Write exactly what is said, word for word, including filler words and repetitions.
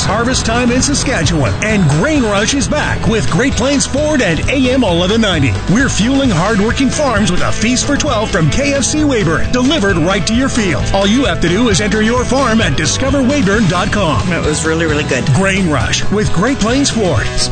harvest time in Saskatchewan, and Grain Rush is back with Great Plains Ford and A M eleven ninety. We're fueling hard-working farms with a feast for twelve from K F C Weyburn, delivered right to your field. All you have to do is enter your farm at discover weyburn dot com. It was really, really good. Grain Rush with Great Plains Ford.